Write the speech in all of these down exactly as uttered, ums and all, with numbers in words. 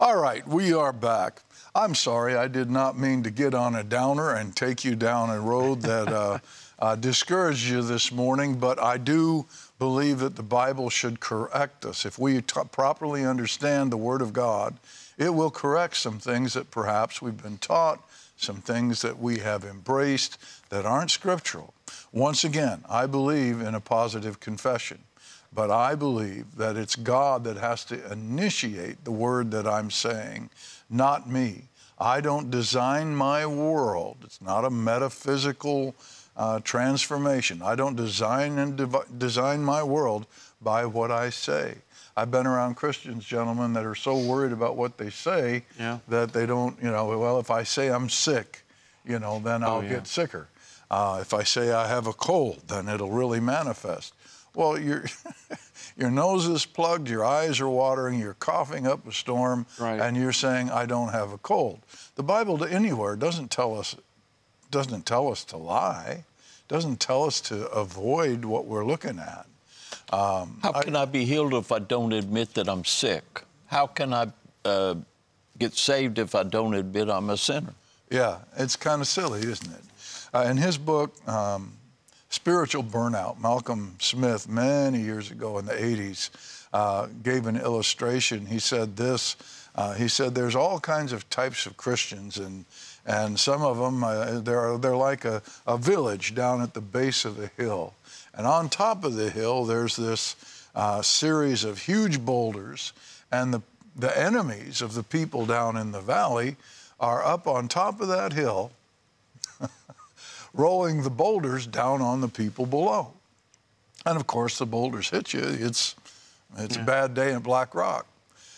All right, we are back. I'm sorry, I did not mean to get on a downer and take you down a road that uh, uh, discouraged you this morning, but I do believe that the Bible should correct us. If we t- properly understand the Word of God, it will correct some things that perhaps we've been taught, some things that we have embraced that aren't scriptural. Once again, I believe in a positive confession. But I believe that it's God that has to initiate the word that I'm saying, not me. I don't design my world. It's not a metaphysical uh, transformation. I don't design and dev- design my world by what I say. I've been around Christians, gentlemen, that are so worried about what they say yeah. that they don't, you know, well, if I say I'm sick, you know, then I'll oh, yeah. get sicker. Uh, if I say I have a cold, then it'll really manifest. Well, your your nose is plugged, your eyes are watering, you're coughing up a storm, right. and you're saying, I don't have a cold. The Bible anywhere doesn't tell us doesn't tell us to lie, doesn't tell us to avoid what we're looking at. Um, How can I, I be healed if I don't admit that I'm sick? How can I uh, get saved if I don't admit I'm a sinner? Yeah, it's kind of silly, isn't it? Uh, in his book, um, Spiritual Burnout, Malcolm Smith, many years ago in the eighties, uh, gave an illustration. He said this, uh, he said there's all kinds of types of Christians, and and some of them, uh, they're, they're like a, a village down at the base of the hill. And on top of the hill, there's this uh, series of huge boulders, and the, the enemies of the people down in the valley are up on top of that hill, rolling the boulders down on the people below. And of course, the boulders hit you. It's, it's yeah. a bad day in Black Rock.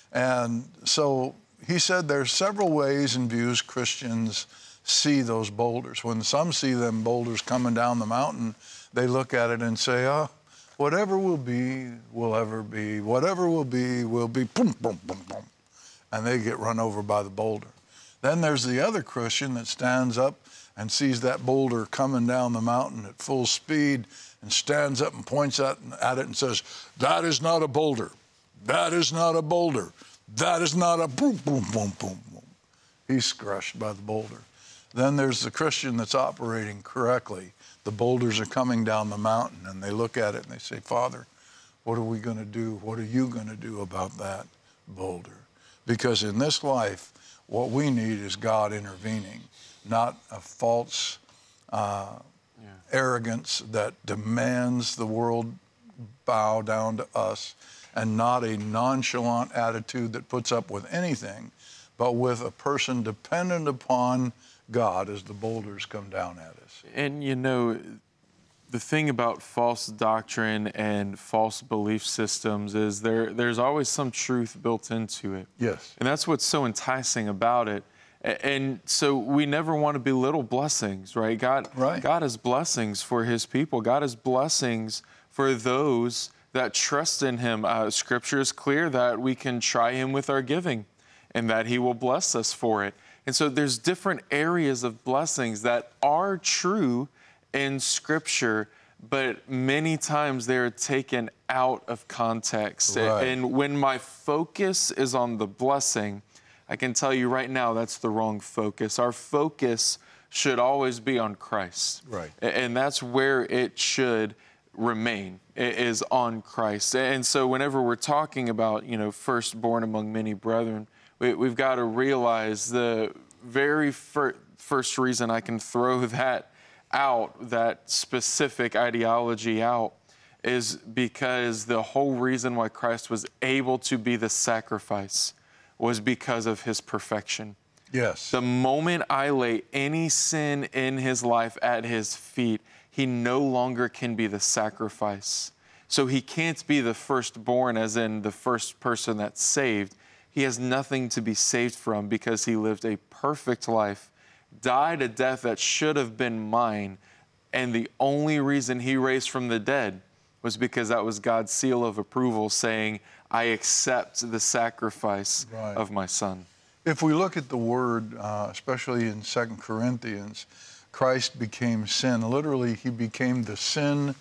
And so he said there's several ways and views Christians see those boulders. When some see them boulders coming down the mountain, they look at it and say, oh, whatever will be, will ever be. Whatever will be, will be. Boom, boom, boom, boom. And they get run over by the boulder. Then there's the other Christian that stands up and sees that boulder coming down the mountain at full speed and stands up and points at, at it and says, that is not a boulder. That is not a boulder. That is not a boom, boom, boom, boom, boom. He's crushed by the boulder. Then there's the Christian that's operating correctly. The boulders are coming down the mountain, and they look at it and they say, Father, what are we going to do? What are you going to do about that boulder? Because in this life, what we need is God intervening, not a false uh, yeah. arrogance that demands the world bow down to us, and not a nonchalant attitude that puts up with anything, but with a person dependent upon God as the boulders come down at us. And you know, the thing about false doctrine and false belief systems is there there's always some truth built into it. Yes. And that's what's so enticing about it. And so we never want to belittle blessings, right? God, right. God has blessings for his people. God has blessings for those that trust in him. Uh, scripture is clear that we can try him with our giving and that he will bless us for it. And so there's different areas of blessings that are true in Scripture, but many times they're taken out of context. Right. And when my focus is on the blessing, I can tell you right now that's the wrong focus. Our focus should always be on Christ. Right. And that's where it should remain, is on Christ. And so whenever we're talking about, you know, firstborn among many brethren, we, we've got to realize the very fir- first reason I can throw that out, that specific ideology out, is because the whole reason why Christ was able to be the sacrifice was because of his perfection. Yes. The moment I lay any sin in his life at his feet, he no longer can be the sacrifice. So he can't be the firstborn, as in the first person that's saved. He has nothing to be saved from because he lived a perfect life, died a death that should have been mine, and the only reason he raised from the dead was because that was God's seal of approval saying, I accept the sacrifice right. of my son. If we look at the word, uh, especially in Second Corinthians, Christ became sin. Literally, he became the sin